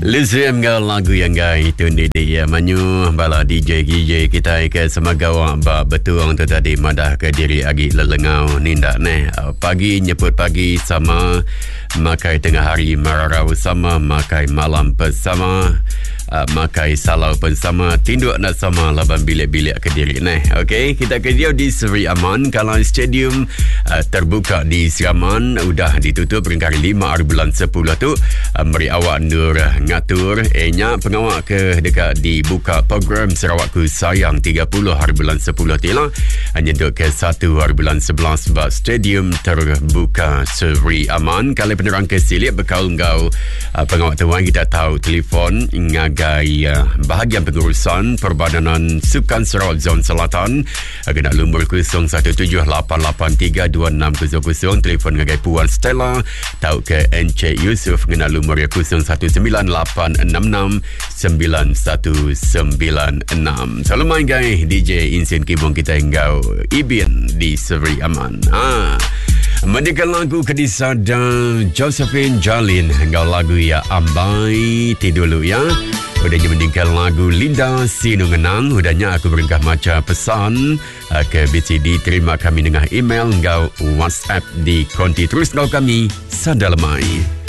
Lezem kau lagu yang gay itu dia manyu bala DJ kita ke semagawa ba betul tu tadi madah ke diri agi lelengau nindak neh pagi nyebut pagi sama makai tengah hari mararau sama makai malam bersama makai salau pun sama tinduk nak sama laban bilik-bilik ke diri neh. Okey, kita kerja di Seri Aman kalau stadium terbuka di Seraman udah ditutup peringkat 5 hari bulan 10 tu mari awak nur ngatur nya pengawak ke dekat dibuka program Sarawakku Sayang 30 hari bulan 10 tilah hanya untuk ke 1 hari bulan 11 sebab stadium terbuka Seri Aman. Kalau penerang ke silik berkaul ngau pengawak tuan kita tahu telefon ngagai bahagian pengurusan Perbadanan Sukan Sarawak Zon Selatan kena lumur 0178832600 telefon ngagai Puan Stella tahu ke Encik Yusuf kena lumur 0198869196. Selalu main gai DJ Insin Kibong kita engkau Ibin di Seri Aman. Mendengar lagu kedisada Josephine Jalin engkau lagu ya Ambai Tidulu ya. Udahnya mendengar lagu Linda Sinungenang. Udahnya aku beringkah maca pesan ke BCD. Terima kami dengan email engkau WhatsApp di konti terus kami Sadalamai.